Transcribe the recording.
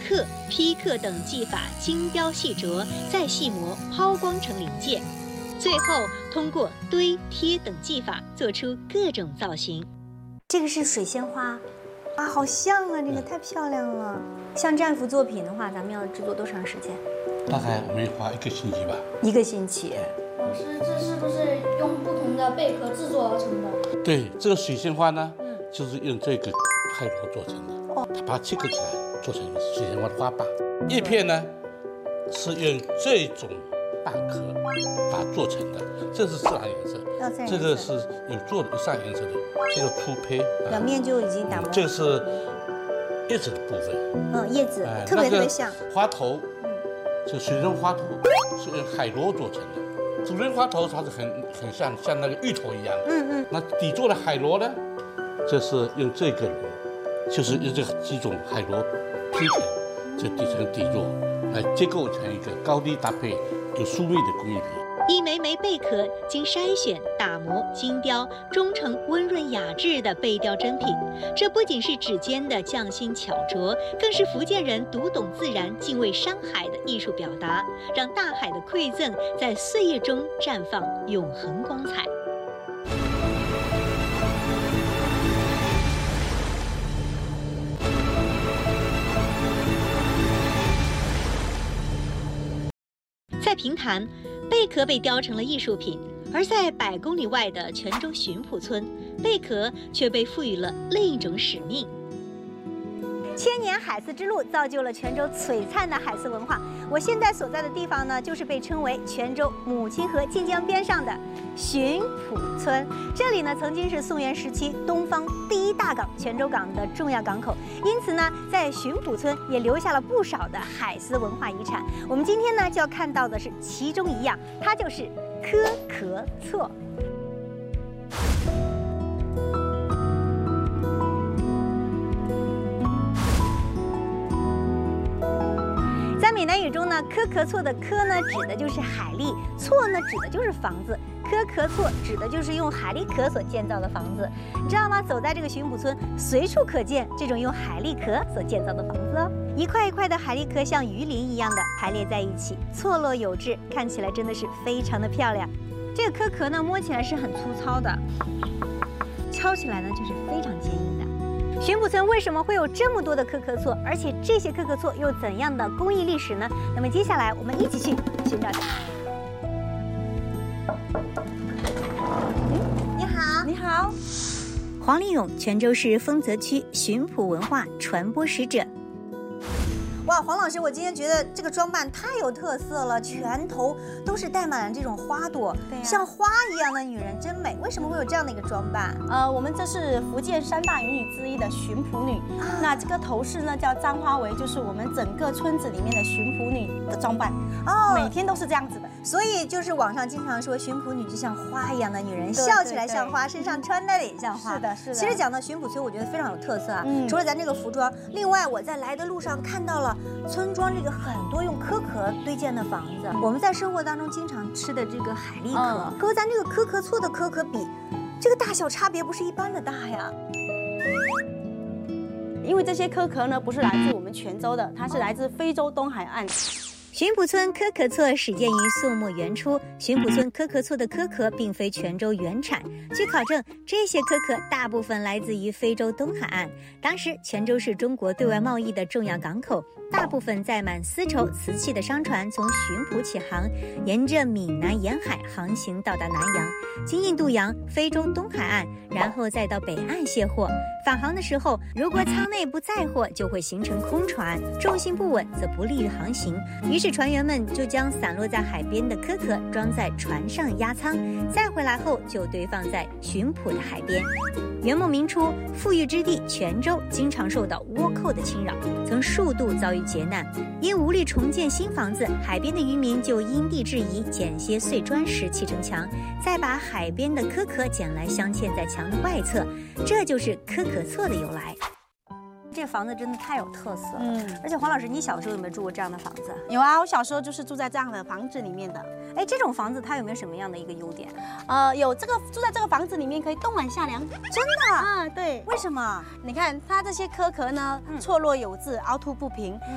刻、劈刻等技法精雕细琢，再细磨抛光成零件，最后通过堆贴等技法做出各种造型。 这个是水仙花，啊，好像啊，这个太漂亮了。像这样一幅作品的话，咱们要制作多长时间？ 大概我们花1个星期吧。 1个星期。 老师，这是不是用不同的贝壳制作而成的？ 对，这个水仙花呢，就是用这个海螺做成的。哦，它把它切割起来，做成水仙花的花瓣。叶片呢，是用这种蚌壳把它做成的，这是自然颜色。这个是有做的自然颜色的，这个粗胚。 表面就已经打磨。 这个是叶子的部分。 叶子特别像。 花头，这水仙花头是用海螺做成的。主人花头它是很像那个芋头一样。那底座的海螺呢，这是用这个螺，就是用这几种海螺拼成，这底层底座来结构成一个高低搭配、有疏密的工艺品。 一枚枚贝壳经筛选、打磨、精雕，终成温润雅致的贝雕珍品。这不仅是指尖的匠心巧琢，更是福建人读懂自然、敬畏山海的艺术表达，让大海的馈赠在岁月中绽放永恒光彩。在平潭，贝壳被雕成了艺术品；而在100公里外的泉州巡抚村，贝壳却被赋予了另一种使命。 千年海丝之路造就了泉州璀璨的海丝文化。我现在所在的地方呢，就是被称为泉州母亲河晋江边上的巡抚村。这里呢，曾经是宋元时期东方第1大港泉州港的重要港口，因此呢，在巡抚村也留下了不少的海丝文化遗产。我们今天呢，就要看到的是其中一样，它就是科壳错。在闽南语中呢，科壳错的科呢指的就是海蛎，错呢指的就是房子。科壳错指的就是用海蛎壳所建造的房子。你知道吗？走在这个巡抚村，随处可见这种用海蛎壳所建造的房子哦。一块一块的海蛎壳像鱼鳞一样的排列在一起，错落有致，看起来真的是非常的漂亮。这个壳壳呢，摸起来是很粗糙的，敲起来呢就是非常坚硬的。巡抚村为什么会有这么多的科壳错？而且这些科壳错又怎样的工艺历史呢？那么接下来我们一起去寻找它。你好，你好。黄立勇，泉州市丰泽区巡抚文化传播使者。哇，黄老师，我今天觉得这个装扮太有特色了，全头都是戴满了这种花朵，像花一样的女人真美。为什么会有这样的一个装扮？ 我们这是福建3大云女之一的巡抚女，那这个头饰呢叫簪花围，就是我们整个村子里面的巡抚女的装扮。哦，每天都是这样子的。 所以就是网上经常说巡抚女就像花一样的女人，笑起来像花，身上穿戴的也像花。 是的，是的。 其实讲到巡抚村，我觉得非常有特色啊。除了咱这个服装，另外我在来的路上看到了村庄这个很多用壳壳堆建的房子。我们在生活当中经常吃的这个海蛎壳，和咱这个科壳错的壳壳比，这个大小差别不是一般的大呀。 因为这些壳壳呢，不是来自我们泉州的，它是来自非洲东海岸。 巡抚村科壳错始建于宋末元初，巡抚村科壳错的壳壳并非泉州原产。据考证，这些壳壳大部分来自于非洲东海岸。当时泉州是中国对外贸易的重要港口，大部分载满丝绸、瓷器的商船从巡抚起航，沿着闽南沿海航行到达南洋，经印度洋、非洲东海岸，然后再到北岸卸货。返航的时候，如果舱内不载货，就会形成空船，重心不稳则不利于航行。于是船员们就将散落在海边的壳壳装在船上压舱，再回来后就堆放在巡抚的海边。元末明初，富裕之地泉州经常受到倭寇的侵扰，曾数度遭遇劫难。因无力重建新房子，海边的渔民就因地制宜，捡些碎砖石砌成墙，再把海边的壳壳捡来镶嵌在墙的外侧，这就是科壳错的由来。这房子真的太有特色了，而且黄老师，你小时候有没有住过这样的房子？ 有啊，我小时候就是住在这样的房子里面的。 哎，这种房子它有没有什么样的一个优点？ 有这个住在这个房子里面可以冬暖夏凉。 真的啊？ 对。 为什么？ 你看它这些壳壳呢，错落有致，凹凸不平，